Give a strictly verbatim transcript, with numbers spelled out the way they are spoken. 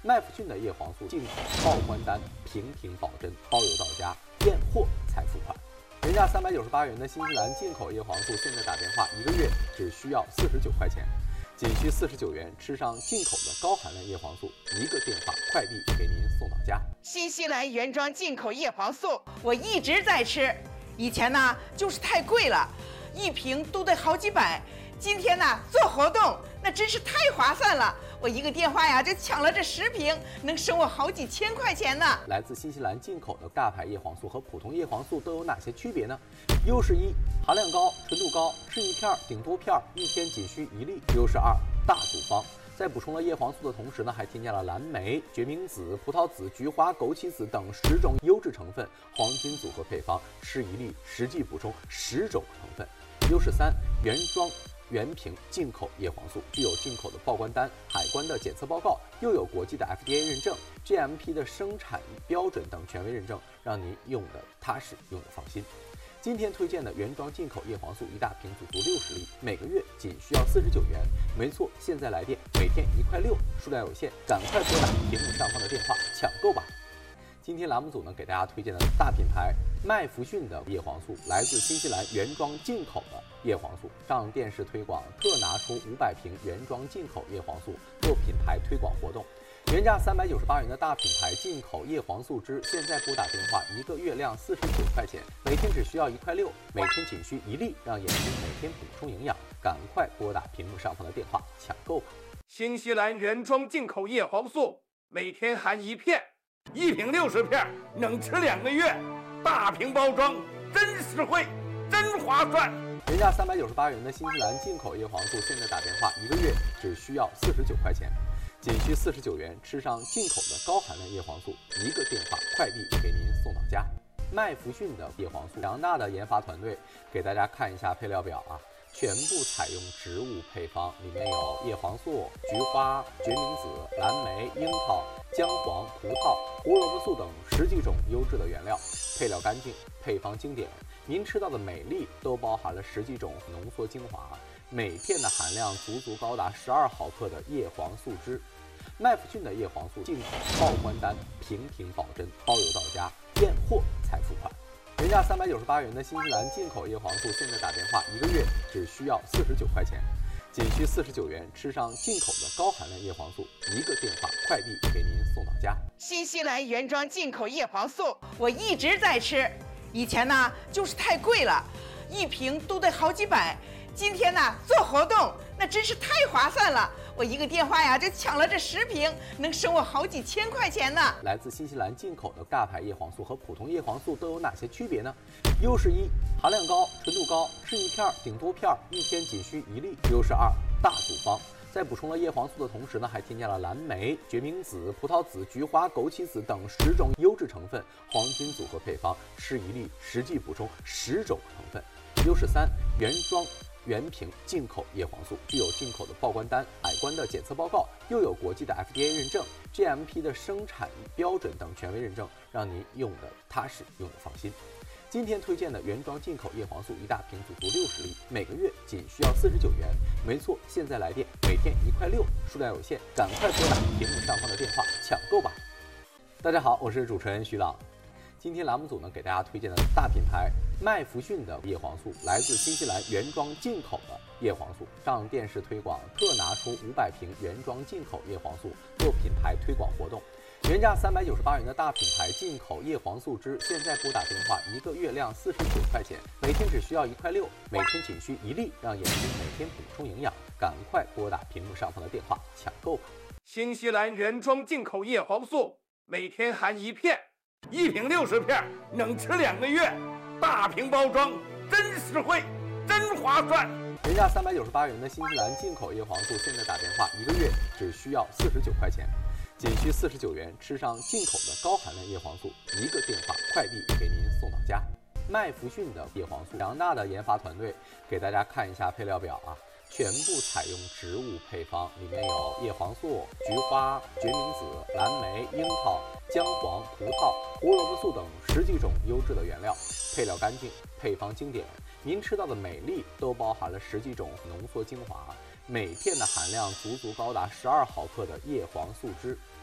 麦弗逊的叶黄素进口报关单，平平保真，包邮到家，验货才付款。原价三百九十八元的新西兰进口叶黄素，现在打电话一个月只需要四十九块钱，仅需四十九元，吃上进口的高含量叶黄素，一个电话快递给您送到家。 新西兰原装进口叶黄素，我一直在吃，以前呢就是太贵了，一瓶都得好几百。今天呢做活动，那真是太划算了。我一个电话呀就抢了这十瓶，能省我好几千块钱呢。 来自新西兰进口的大牌叶黄素和普通叶黄素都有哪些区别呢？优势一，含量高，纯度高，是一片顶多片，一天仅需一粒。优势二，大组方。在补充了叶黄素的同时呢，还添加了蓝莓、决明子、葡萄籽、菊花、枸杞子等十种优质成分，黄金组合配方，吃一粒实际补充十种成分。优势三，原装原瓶进口叶黄素，具有进口的报关单、海关的检测报告，又有国际的 F D A 认证、G M P 的生产标准等权威认证，让您用的踏实，用的放心。今天推荐的原装进口叶黄素一大瓶，足足六十粒，每个月仅需要四十九元。没错，现在来电，每天一块六，数量有限，赶快拨打屏幕上方的电话抢购吧。今天栏目组呢给大家推荐的大品牌麦弗逊的叶黄素，来自新西兰原装进口的叶黄素，上电视推广特拿出五百瓶原装进口叶黄素做品牌推广活动。原价三百九十八元的大品牌进口叶黄素汁，现在拨打电话一个月量四十九块钱，每天只需要一块六，每天仅需一粒，让眼睛每天补充营养。赶快拨打屏幕上方的电话抢购吧！ 新西兰原装进口叶黄素，每天含一片，一瓶六十片，能吃两个月。大瓶包装，真实惠，真划算。 原价三百九十八元的新西兰进口叶黄素，现在打电话一个月只需要四十九块钱。仅需四十九元，吃上进口的高含量叶黄素，一个电话快递给您送到家。麦弗逊的叶黄素，强大的研发团队，给大家看一下配料表啊，全部采用植物配方，里面有叶黄素、菊花、决明子、蓝莓、樱桃、姜黄、葡萄、胡萝卜素等十几种优质的原料，配料干净，配方经典，您吃到的每粒都包含了十几种浓缩精华，每片的含量足足高达十二毫克的叶黄素汁。麦弗逊的叶黄素进口报关单，平平保真，包邮到家，验货才付款。原价三百九十八元的新西兰进口叶黄素，现在打电话一个月只需要四十九块钱，仅需四十九元，吃上进口的高含量叶黄素，一个电话快递给您送到家。 新西兰原装进口叶黄素，我一直在吃，以前呢就是太贵了，一瓶都得好几百。今天呢做活动，那真是太划算了。我一个电话呀就抢了这十瓶，能省我好几千块钱呢。 来自新西兰进口的大牌叶黄素和普通叶黄素都有哪些区别呢？优势一，含量高，纯度高，是一片顶多片，一天仅需一粒。优势二，大组方。在补充了叶黄素的同时呢，还添加了蓝莓、决明子、葡萄籽、菊花、枸杞子等十种优质成分，黄金组合配方，吃一粒实际补充十种成分。优势三，原装原瓶进口叶黄素，具有进口的报关单、海关的检测报告，又有国际的 F D A 认证、G M P 的生产标准等权威认证，让您用的踏实，用的放心。今天推荐的原装进口叶黄素一大瓶，足足六十粒，每个月仅需要四十九元。没错，现在来电，每天一块六，数量有限，赶快拨打屏幕上方的电话抢购吧。大家好，我是主持人徐朗。今天栏目组呢给大家推荐的大品牌麦弗逊的叶黄素，来自新西兰原装进口的叶黄素，上电视推广特拿出五百瓶原装进口叶黄素做品牌推广活动。原价三百九十八元的大品牌进口叶黄素汁，现在拨打电话一个月量四十九块钱，每天只需要一块六，每天仅需一粒，让眼睛每天补充营养。赶快拨打屏幕上方的电话抢购吧！ 新西兰原装进口叶黄素，每天含一片，一瓶六十片，能吃两个月。大瓶包装，真实惠，真划算。 原价三百九十八元的新西兰进口叶黄素，现在打电话一个月只需要四十九块钱，仅需四十九元，吃上进口的高含量叶黄素，一个电话快递给您送到家。麦弗逊的叶黄素，强大的研发团队，给大家看一下配料表啊，全部采用植物配方，里面有叶黄素、菊花、决明子、蓝莓、樱桃、姜黄、葡萄、胡萝卜素等十几种优质的原料，配料干净，配方经典，您吃到的每粒都包含了十几种浓缩精华，每片的含量足足高达十二毫克的叶黄素汁。